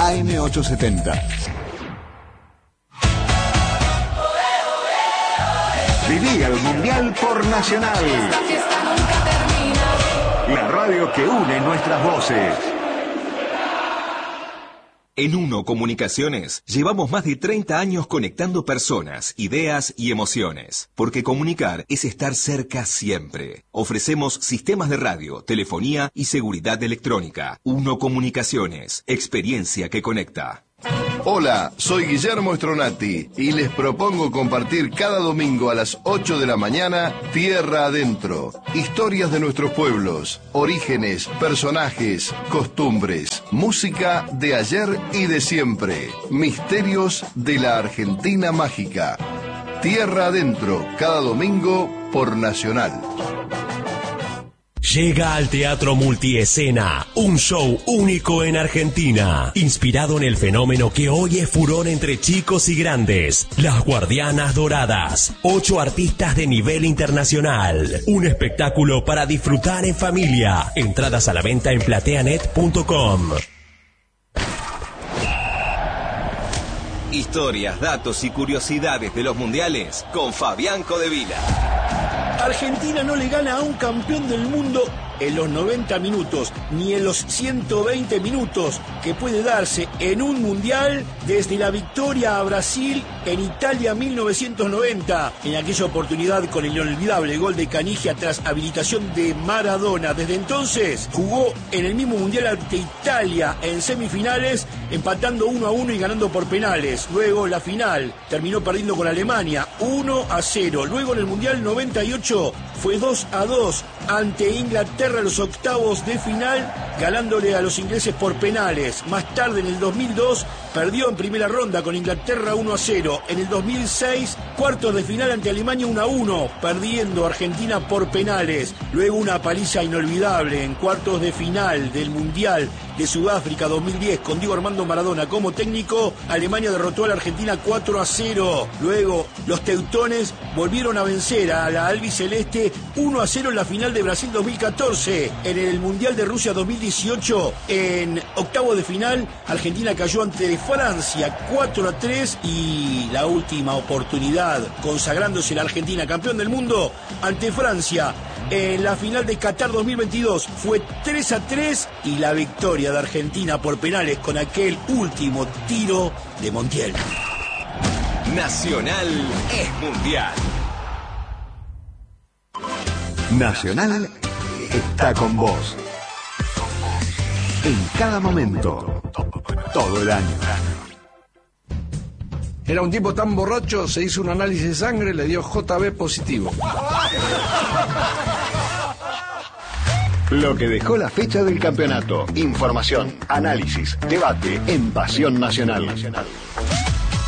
AM870. Viví el Mundial por Nacional. Esta fiesta nunca termina. La radio que une nuestras voces. En Uno Comunicaciones llevamos más de 30 años conectando personas, ideas y emociones. Porque comunicar es estar cerca siempre. Ofrecemos sistemas de radio, telefonía y seguridad electrónica. Uno Comunicaciones, experiencia que conecta. Hola, soy Guillermo Stronati y les propongo compartir cada domingo a las 8 de la mañana Tierra Adentro. Historias de nuestros pueblos, orígenes, personajes, costumbres, música de ayer y de siempre, misterios de la Argentina mágica. Tierra Adentro, cada domingo por Nacional. Llega al Teatro Multiescena, un show único en Argentina, inspirado en el fenómeno que hoy es furor entre chicos y grandes, Las Guardianas Doradas, 8 artistas de nivel internacional, un espectáculo para disfrutar en familia, entradas a la venta en plateanet.com. Historias, datos y curiosidades de los mundiales con Fabián Codevila. Argentina no le gana a un campeón del mundo en los 90 minutos, ni en los 120 minutos que puede darse en un mundial desde la victoria a Brasil en Italia 1990, en aquella oportunidad con el inolvidable gol de Canigia tras habilitación de Maradona. Desde entonces jugó en el mismo mundial ante Italia en semifinales, empatando 1-1 y ganando por penales. Luego la final terminó perdiendo con Alemania 1-0. Luego en el mundial 98 fue 2-2 ante Inglaterra en los octavos de final, ganándole a los ingleses por penales. Más tarde, en el 2002, perdió en primera ronda con Inglaterra 1-0. En el 2006, cuartos de final ante Alemania 1-1, perdiendo Argentina por penales. Luego una paliza inolvidable en cuartos de final del Mundial de Sudáfrica 2010 con Diego Armando Maradona como técnico. Alemania derrotó a la Argentina 4-0. Luego los teutones volvieron a vencer a la albiceleste 1-0 en la final de Brasil 2014. En el Mundial de Rusia 2018, en octavo de final, Argentina cayó ante Francia 4-3 y la última oportunidad consagrándose la Argentina campeón del mundo ante Francia en la final de Qatar 2022 fue 3-3 y la victoria de Argentina por penales con aquel último tiro de Montiel. Nacional es mundial. Nacional está con vos. En cada momento, todo el año. Era un tipo tan borracho, se hizo un análisis de sangre, le dio JB positivo. Lo que dejó la fecha del campeonato. Información, análisis, debate en Pasión Nacional.